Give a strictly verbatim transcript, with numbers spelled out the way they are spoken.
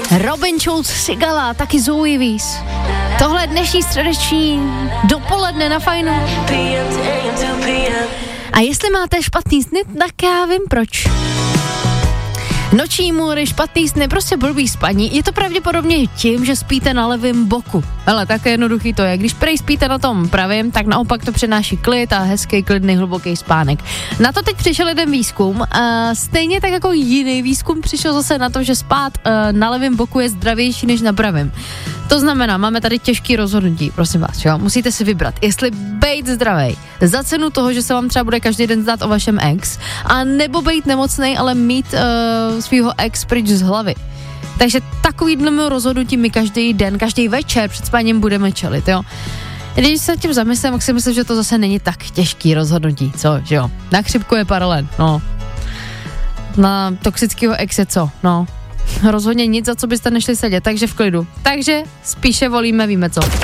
Robin Schulz, Sigala, taky Zoe Wees. Tohle je dnešní středeční dopoledne na Fajnu. A jestli máte špatný sny, tak já vím proč. Noční můry, špatný sny, prostě blbý spaní. Je to pravděpodobně tím, že spíte na levém boku. Ale tak jednoduchý to je. Když prej spíte na tom pravém, tak naopak to přináší klid a hezký, klidný, hluboký spánek. Na to teď přišel jeden výzkum. A stejně tak jako jiný výzkum přišel zase na to, že spát na levém boku je zdravější než na pravém. To znamená, máme tady těžký rozhodnutí, prosím vás, jo? Musíte si vybrat, jestli bejt zdravej za cenu toho, že se vám třeba bude každý den zdát o vašem ex, a nebo bejt nemocnej, ale mít uh, svýho ex pryč z hlavy. Takže takovýhle rozhodnutí my každý den, každý večer před spáním budeme čelit, jo? Když se tím zamyslím, tak si myslím, že to zase není tak těžký rozhodnutí, co, že jo? Na chřipku je paralen, no. Na toxického exe co, no. Rozhodně nic, za co byste nešli sedět, takže v klidu. Takže spíše volíme, víme co.